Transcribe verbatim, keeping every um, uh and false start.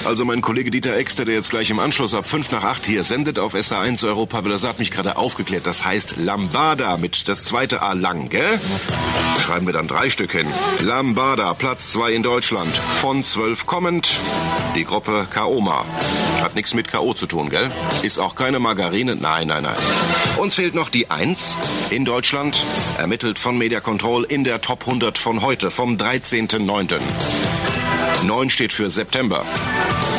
Also mein Kollege Dieter Exter, der jetzt gleich im Anschluss ab fünf nach acht hier sendet auf S A eins Europa, das hat mich gerade aufgeklärt. Das heißt Lambada mit das zweite A lang, gell? Schreiben wir dann drei Stück hin. Lambada, Platz zwei in Deutschland. Von zwölf kommend. Die Gruppe Kaoma. Hat nichts mit K O zu tun, gell? Ist auch keine Margarine. Nein, nein, nein. Uns fehlt noch die eins in Deutschland. Ermittelt von Media Control in der Top hundert von heute, vom dreizehnten neunten neun steht für September.